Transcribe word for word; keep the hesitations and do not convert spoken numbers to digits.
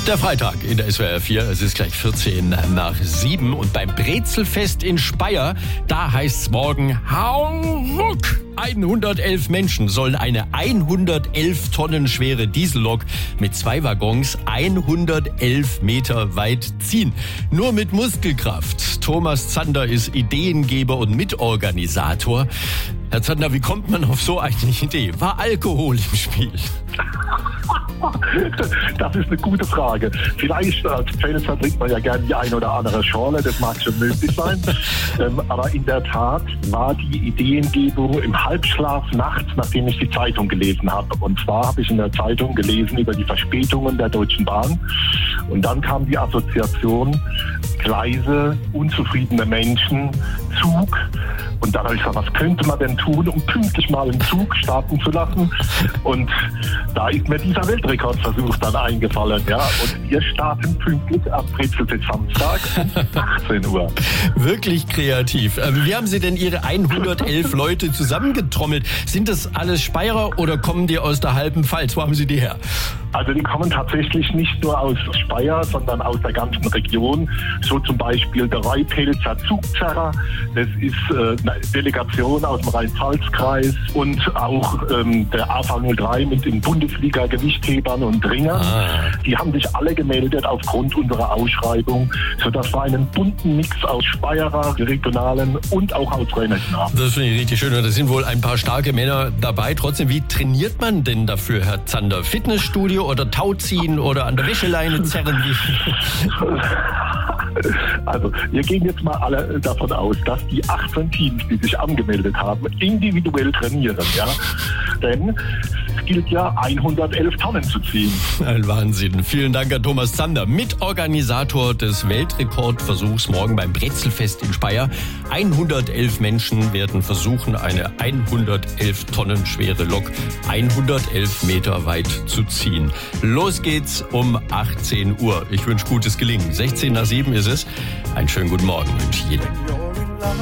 Der Freitag in der S W R vier, es ist gleich vierzehn nach sieben und beim Brezelfest in Speyer, da heißt's morgen Hauruck. hundertelf Menschen sollen eine hundertelf Tonnen schwere Diesellok mit zwei Waggons hundertelf Meter weit ziehen. Nur mit Muskelkraft. Thomas Zander ist Ideengeber und Mitorganisator. Herr Zander, wie kommt man auf so eine Idee? War Alkohol im Spiel? Das ist eine gute Frage. Vielleicht als Pfälzer trinkt man ja gerne die ein oder andere Schorle, das mag schon möglich sein. ähm, aber in der Tat war die Ideengebung im Halbschlaf nachts, nachdem ich die Zeitung gelesen habe. Und zwar habe ich in der Zeitung gelesen über die Verspätungen der Deutschen Bahn. Und dann kam die Assoziation Gleise, unzufriedene Menschen, Zug. Und dann habe ich gesagt, was könnte man denn tun, um pünktlich mal einen Zug starten zu lassen? Und da ist mir dieser Weltrekordversuch dann eingefallen. Ja? Und wir starten pünktlich am Brezelfest Samstag um achtzehn Uhr. Wirklich kreativ. Wie haben Sie denn Ihre hundertelf Leute zusammengetrommelt? Sind das alles Speyerer oder kommen die aus der halben Pfalz? Wo haben Sie die her? Also die kommen tatsächlich nicht nur aus Speyer, sondern aus der ganzen Region. So zum Beispiel der Reupelzer Zugzerrer. Das ist äh, eine Delegation aus dem Rhein-Pfalz-Kreis und auch ähm, der A V null drei mit den Bundesliga-Gewichthebern und Ringern. Ah. Die haben sich alle gemeldet aufgrund unserer Ausschreibung, sodass wir einen bunten Mix aus Speyerer, regionalen und auch aus Rheinhessen haben. Das finde ich richtig schön. Und da sind wohl ein paar starke Männer dabei. Trotzdem, wie trainiert man denn dafür, Herr Zander? Fitnessstudio oder Tauziehen oder an der Wäscheleine zerren? Also, wir gehen jetzt mal alle davon aus, dass die achtzehn Teams, die sich angemeldet haben, individuell trainieren, ja? Denn es gilt ja, hundertelf Tonnen zu ziehen. Ein Wahnsinn. Vielen Dank an Thomas Zander, Mitorganisator des Weltrekordversuchs morgen beim Brezelfest in Speyer. hundertelf Menschen werden versuchen, eine hundertelf Tonnen schwere Lok hundertelf Meter weit zu ziehen. Los geht's um achtzehn Uhr. Ich wünsche gutes Gelingen. sechzehn nach sieben ist es. Einen schönen guten Morgen wünsche ich jedem.